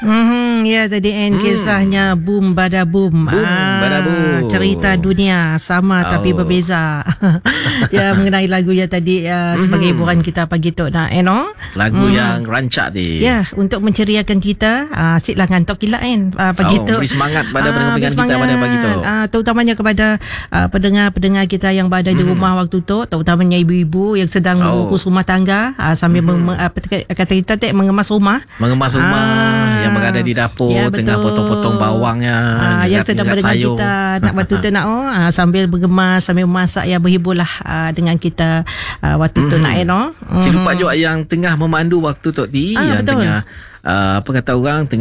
Ya tadi kisahnya Boom Bada Boom. Bada Boom. Cerita dunia sama tapi berbeza. Ya, mengenai lagu ya tadi sebagai hiburan kita pagi tu nak lagu yang rancak ni. Ya, untuk menceriakan kita. Asyiklah ngantuk gila kan pagi tu. Beri semangat pada pendengar kita pada pagi tu. Terutamanya kepada pendengar-pendengar kita yang berada di rumah waktu tu, terutamanya ibu-ibu yang sedang mengurus rumah tangga sambil kata kita mengemas rumah. Yang berada di dapur tengah potong-potong bawangnya, yang sedang mendengar kita nak waktu tu nak sambil bergemas, sambil memasak, ya berhiburlah dengan kita waktu tu nak Si lupa juga yang tengah memandu waktu tu yang betul. tengah apa kata orang